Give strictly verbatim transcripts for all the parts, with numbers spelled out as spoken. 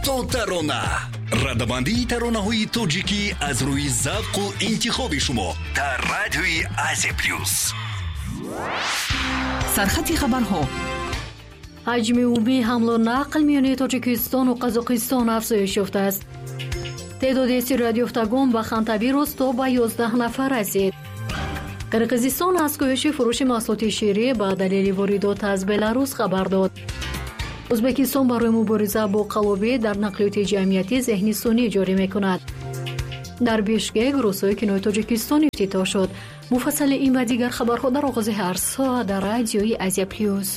то тарона. радамандии таронаҳои тоҷикӣ аз рӯи завқу интихоби шумо дар радиои Азия Плюс. сархати хабарҳо. ҳаҷми умумии ҳамлу нақл миёни тоҷикистону қазоқистон афзоиш ёфтааст. теъдоди сироятёфтагон ба Хантаби рост то ба ёздаҳ нафар расид. Қирғизистон аз коҳиши фурӯши маҳсулоти ширӣ ба далели воридот аз Беларус хабар дод. Ӯзбекистон барои мубориза бо қаллобӣ дар нақлиёти ҷамъиятӣ зеҳнисонӣ ҷорӣ мекунад. дар Бишкек рӯзҳои кинои Тоҷикистон ифтитоҳ шуд. муфассали ин ва дигар хабарҳо дар оғози ҳар соат дар радиои Азия Плюс.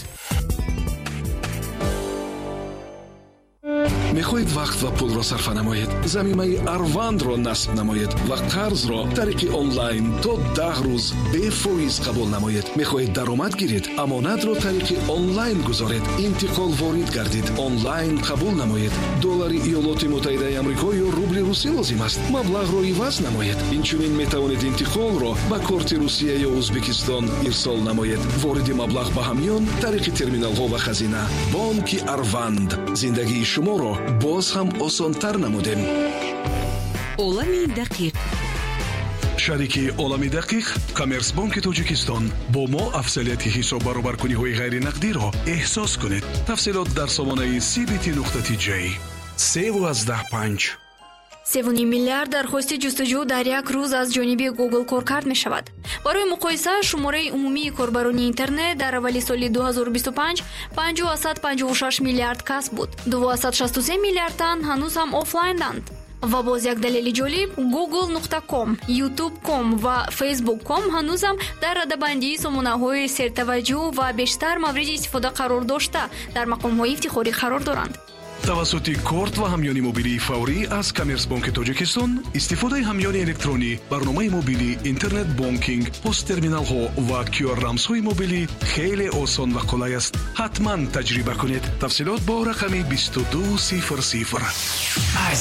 мехоҳед вақт ва пулро сарфа намоед, замимаи Арвандро насб намоед ва қарзро тариқи онлайн то даҳ рӯз бефоиз қабул намоед. мехоҳед даромад гиред, амонатро тариқи онлайн гузоред, интиқол ворид гардид, онлайн қабул намоед. доллари иёлоти муттаҳидаи амрико ё рубли русӣ лозим аст. маблағро иваз намоед. инчунин метавонед интиқолро ба корти Русия ё Ӯзбекистон ирсол намоед. вориди маблағ ба ҳамён тариқи терминалҳо ва хазина. бонки Арванд зиндагии шуморо боз ҳам осонтар намудем. олами дақиқ. шарики олами дақиқ Коммерсбонки Тоҷикистон. бо мо афзалияти ҳисоб баробаркуниҳои ғайринақдиро эҳсос кунед. тафсилот дар сомонаи си би ти нуқта ти ҷей севу аздаҳ панҷ. севу миллиард дархости ҷустуҷӯ дар як рӯз аз ҷониби Google коркард мешавад. барои муқоиса шумораи умумии корбарони интернет дар аввали соли ду ҳазору бисту панҷ панҷоҳу панҷоҳу шаш миллиард касб буд. дуҳаст шасту се миллиард тан ҳанӯз ҳам офлайнданд. ва боз як далели ҷолиб, google нуқта ком, youtube нуқта ком ва facebook нуқта ком ҳанӯзам дар радабандии сомонаҳои сертаваҷҷӯҳ ва бештар мавриди истифода қарор дошта дар мақомҳои ифтихорӣ қарор доранд. тавассути корт ва ҳамёни мобилии фаврӣ аз Коммерсбонки Тоҷикистон, истифодаи ҳамёни электронӣ, барномаи мобилӣ, интернет бонкинг, посттерминалҳо ва кю ар рамзҳои мобилӣ хеле осон ва қулай аст. ҳатман таҷриба кунед. тафсилот бо рақами бисту ду сифр сифр.